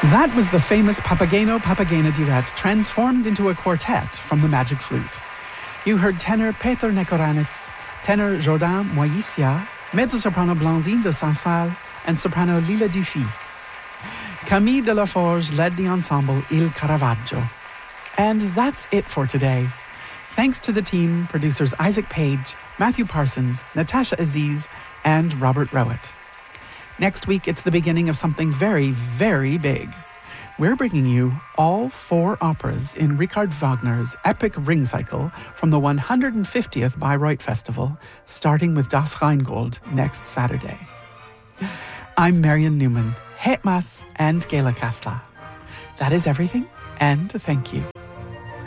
That was the famous Papageno duet transformed into a quartet from the Magic Flute. You heard tenor Peter Nekoranitz, tenor Jordan Moisia, mezzo-soprano Blandine de Sansal, and soprano Lila Dufy. Camille Delaforge led the ensemble Il Caravaggio. And that's it for today. Thanks to the team, producers Isaac Page, Matthew Parsons, Natasha Aziz, and Robert Rowett. Next week, it's the beginning of something very, very big. We're bringing you all 4 operas in Richard Wagner's epic Ring Cycle from the 150th Bayreuth Festival, starting with Das Rheingold next Saturday. I'm Marion Newman, Het Mas and Gela Kasla. That is everything, and thank you.